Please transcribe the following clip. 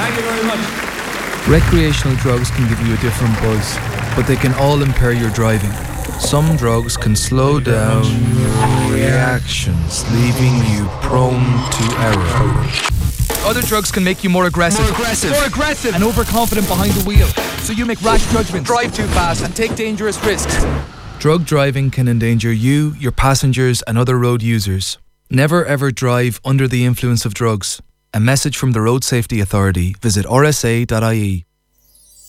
Thank you very much. Recreational drugs can give you a different buzz, but they can all impair your driving. Some drugs can slow down your reactions, leaving you prone to error. Other drugs can make you more aggressive, and overconfident behind the wheel, so you make rash judgments, drive too fast, and take dangerous risks. Drug driving can endanger you, your passengers, and other road users. Never ever drive under the influence of drugs. A message from the Road Safety Authority. Visit rsa.ie.